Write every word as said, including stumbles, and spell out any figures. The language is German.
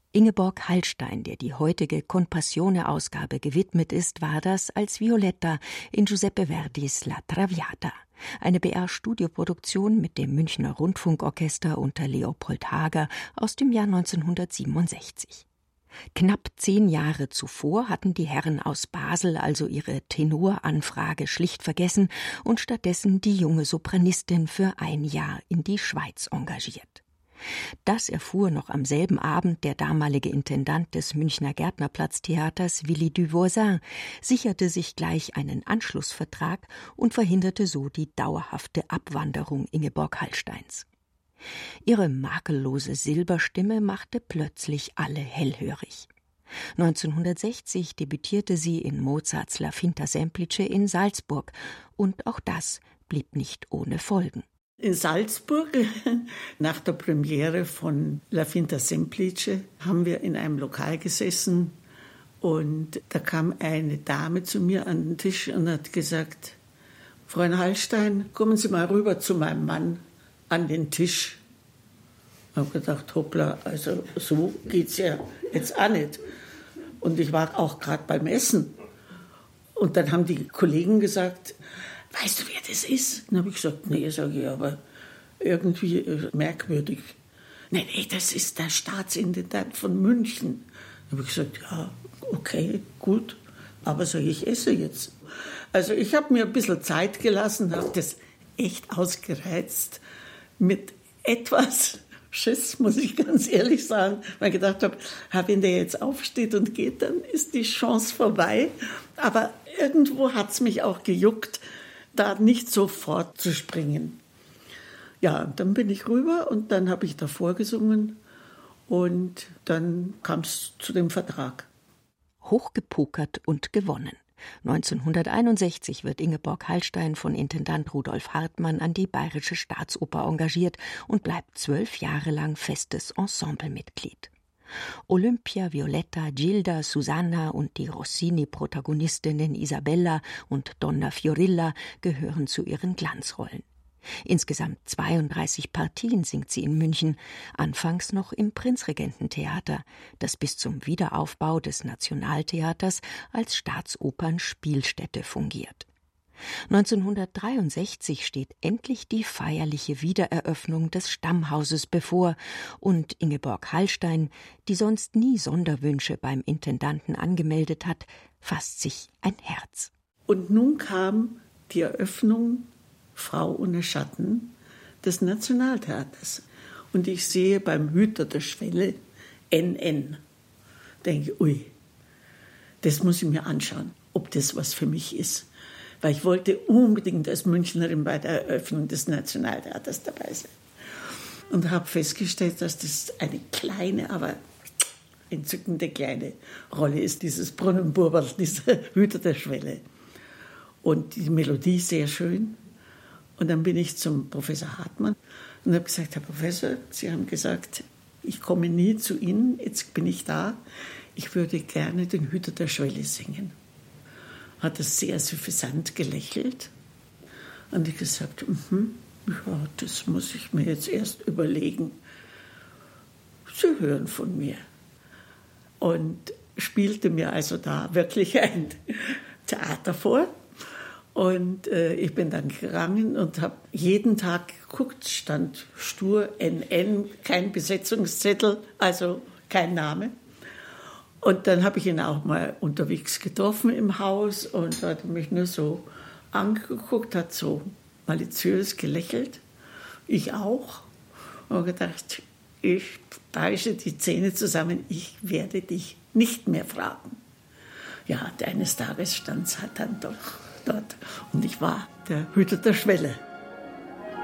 Ingeborg Hallstein, der die heutige Compassione-Ausgabe gewidmet ist, war das als Violetta in Giuseppe Verdis La Traviata, eine B R-Studioproduktion mit dem Münchner Rundfunkorchester unter Leopold Hager aus dem Jahr neunzehnhundertsiebenundsechzig. Knapp zehn Jahre zuvor hatten die Herren aus Basel also ihre Tenoranfrage schlicht vergessen und stattdessen die junge Sopranistin für ein Jahr in die Schweiz engagiert. Das erfuhr noch am selben Abend der damalige Intendant des Münchner Gärtnerplatztheaters Willy Duvoisin, sicherte sich gleich einen Anschlussvertrag und verhinderte so die dauerhafte Abwanderung Ingeborg Hallsteins. Ihre makellose Silberstimme machte plötzlich alle hellhörig. neunzehnhundertsechzig debütierte sie in Mozarts La Finta Semplice in Salzburg, und auch das blieb nicht ohne Folgen. In Salzburg, nach der Premiere von La Finta Semplice, haben wir in einem Lokal gesessen und da kam eine Dame zu mir an den Tisch und hat gesagt: Fräulein Hallstein, kommen Sie mal rüber zu meinem Mann an den Tisch. Ich habe gedacht, hoppla, also so geht's ja jetzt auch nicht. Und ich war auch gerade beim Essen. Und dann haben die Kollegen gesagt: Weißt du, wer das ist? Dann habe ich gesagt, nee, sage ich, aber irgendwie äh, merkwürdig. Nee, nee, das ist der Staatsintendant von München. Dann habe ich gesagt, ja, okay, gut, aber sage ich, esse jetzt. Also ich habe mir ein bisschen Zeit gelassen, habe das echt ausgereizt mit etwas Schiss, muss ich ganz ehrlich sagen, weil ich gedacht habe, wenn der jetzt aufsteht und geht, dann ist die Chance vorbei. Aber irgendwo hat es mich auch gejuckt, da nicht sofort zu springen. Ja, dann bin ich rüber und dann habe ich davor gesungen und dann kam es zu dem Vertrag. Hochgepokert und gewonnen. neunzehnhunderteinundsechzig wird Ingeborg Hallstein von Intendant Rudolf Hartmann an die Bayerische Staatsoper engagiert und bleibt zwölf Jahre lang festes Ensemblemitglied. Olympia, Violetta, Gilda, Susanna und die Rossini-Protagonistinnen Isabella und Donna Fiorilla gehören zu ihren Glanzrollen. Insgesamt zweiunddreißig Partien singt sie in München, anfangs noch im Prinzregententheater, das bis zum Wiederaufbau des Nationaltheaters als Staatsopern-Spielstätte fungiert. neunzehnhundertdreiundsechzig steht endlich die feierliche Wiedereröffnung des Stammhauses bevor und Ingeborg Hallstein, die sonst nie Sonderwünsche beim Intendanten angemeldet hat, fasst sich ein Herz. Und nun kam die Eröffnung Frau ohne Schatten des Nationaltheaters. Und ich sehe beim Hüter der Schwelle N N. Denke, ui, das muss ich mir anschauen, ob das was für mich ist. Weil ich wollte unbedingt als Münchnerin bei der Eröffnung des Nationaltheaters dabei sein. Und habe festgestellt, dass das eine kleine, aber entzückende kleine Rolle ist, dieses Brunnenburberl, dieser Hüter der Schwelle. Und die Melodie sehr schön. Und dann bin ich zum Professor Hartmann und habe gesagt, Herr Professor, Sie haben gesagt, ich komme nie zu Ihnen, jetzt bin ich da, ich würde gerne den Hüter der Schwelle singen. Hat er sehr suffisant gelächelt und ich gesagt, mhm, ja, das muss ich mir jetzt erst überlegen. Sie hören von mir. Und spielte mir also da wirklich ein Theater vor. Und äh, ich bin dann gegangen und habe jeden Tag geguckt, stand stur N N, kein Besetzungszettel, also kein Name. Und dann habe ich ihn auch mal unterwegs getroffen im Haus und hat mich nur so angeguckt, hat so maliziös gelächelt. Ich auch. Und gedacht, ich beiße die Zähne zusammen, ich werde dich nicht mehr fragen. Ja, und eines Tages stand es halt dann doch dort und ich war der Hüter der Schwelle.